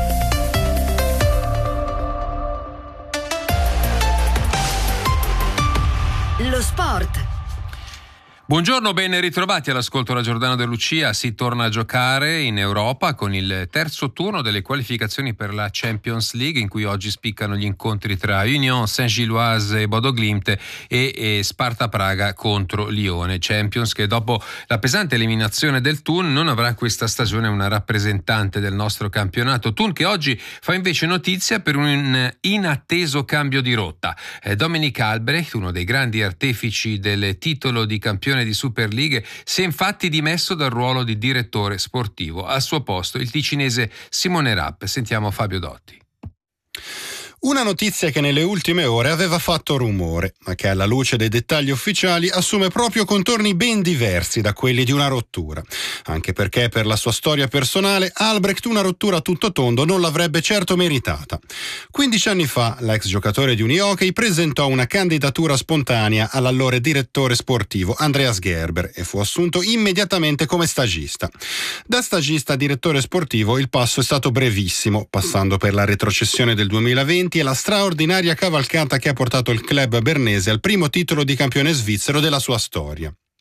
Lo sport. Buongiorno, ben ritrovati all'ascolto da Giordano De Lucia. Si torna a giocare in Europa con il terzo turno delle qualificazioni per la Champions League, in cui oggi spiccano gli incontri tra Union Saint-Gilloise e Bodo Glimt e, e Sparta Praga contro Lione. Champions che dopo la pesante eliminazione del Thun non avrà questa stagione una rappresentante del nostro campionato. Thun che oggi fa invece notizia per un inatteso cambio di rotta. Eh, Dominik Albrecht, uno dei grandi artefici del titolo di campione di Super League, si è infatti dimesso dal ruolo di direttore sportivo. Al suo posto il ticinese Simone Rapp. Sentiamo Fabio Dotti. Una notizia che nelle ultime ore aveva fatto rumore, ma che alla luce dei dettagli ufficiali assume proprio contorni ben diversi da quelli di una rottura. Anche perché per la sua storia personale Albrecht una rottura a tutto tondo non l'avrebbe certo meritata. quindici anni fa l'ex giocatore di Unihockey presentò una candidatura spontanea all'allora direttore sportivo Andreas Gerber e fu assunto immediatamente come stagista. Da stagista a direttore sportivo il passo è stato brevissimo, passando per la retrocessione del duemilaventi e la straordinaria cavalcata che ha portato il club bernese al primo titolo di campione svizzero della sua storia.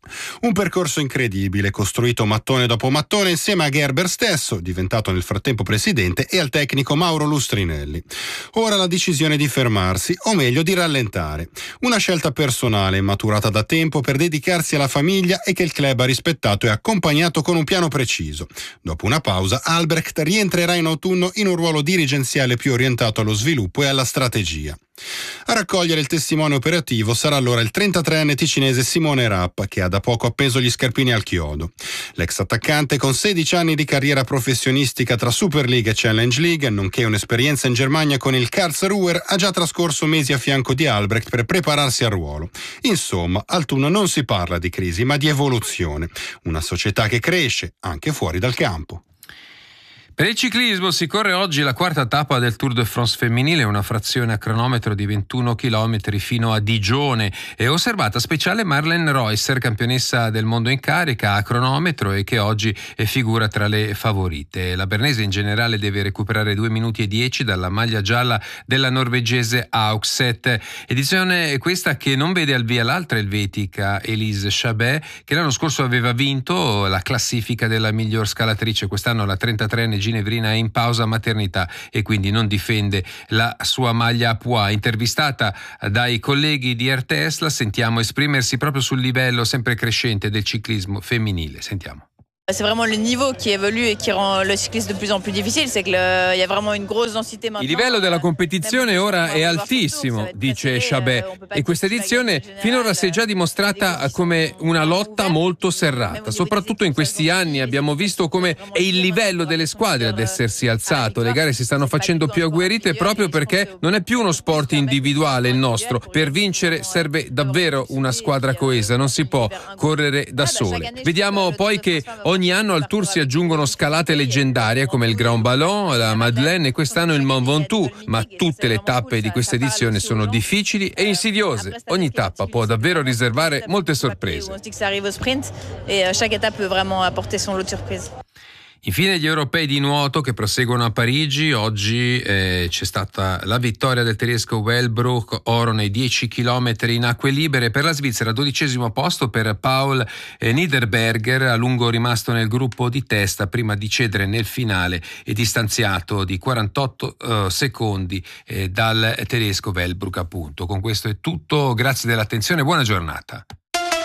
Un percorso incredibile, costruito mattone dopo mattone insieme a Gerber stesso, diventato nel frattempo presidente, e al tecnico Mauro Lustrinelli. Ora la decisione di fermarsi, o meglio di rallentare. Una scelta personale, maturata da tempo per dedicarsi alla famiglia e che il club ha rispettato e accompagnato con un piano preciso. Dopo una pausa, Albrecht rientrerà in autunno in un ruolo dirigenziale più orientato allo sviluppo e alla strategia. A raccogliere il testimone operativo sarà allora il trentatreenne ticinese Simone Rappa, che ha da poco appeso gli scarpini al chiodo. L'ex attaccante, con sedici anni di carriera professionistica tra Super League e Challenge League, nonché un'esperienza in Germania con il Karlsruher, ha già trascorso mesi a fianco di Albrecht per prepararsi al ruolo. Insomma, al Thun non si parla di crisi, ma di evoluzione. Una società che cresce anche fuori dal campo. Per il ciclismo si corre oggi la quarta tappa del Tour de France femminile, una frazione a cronometro di ventuno chilometri fino a Digione. È osservata speciale Marlene Reusser, campionessa del mondo in carica a cronometro e che oggi figura tra le favorite. La bernese in generale deve recuperare due minuti e dieci dalla maglia gialla della norvegese Aukset. Edizione questa che non vede al via l'altra elvetica Elise Chabet, che l'anno scorso aveva vinto la classifica della miglior scalatrice. Quest'anno la trentatreenne ginevrina è in pausa maternità e quindi non difende la sua maglia a pois. Intervistata dai colleghi di R T S, la sentiamo esprimersi proprio sul livello sempre crescente del ciclismo femminile. Sentiamo. C'est vraiment le niveau qui évolue et qui rend le cyclisme de plus en plus difficile, c'est qu'il y a vraiment une grosse densité maintenant. Il livello della competizione ora è altissimo, dice Chabet, e questa edizione finora si è già dimostrata come una lotta molto serrata. Soprattutto in questi anni abbiamo visto come è il livello delle squadre ad essersi alzato. Le gare si stanno facendo più agguerrite proprio perché non è più uno sport individuale il nostro. Per vincere serve davvero una squadra coesa, non si può correre da sole. Vediamo poi che ogni anno al Tour si aggiungono scalate leggendarie come il Grand Ballon, la Madeleine e quest'anno il Mont Ventoux, ma tutte le tappe di questa edizione sono difficili e insidiose. Ogni tappa può davvero riservare molte sorprese. Infine gli europei di nuoto che proseguono a Parigi. Oggi eh, c'è stata la vittoria del tedesco Wellbrook, oro nei dieci chilometri in acque libere. Per la Svizzera dodicesimo posto per Paul eh, Niederberger, a lungo rimasto nel gruppo di testa prima di cedere nel finale e distanziato di quarantotto eh, secondi eh, dal tedesco Wellbrook appunto. Con questo è tutto, grazie dell'attenzione, buona giornata.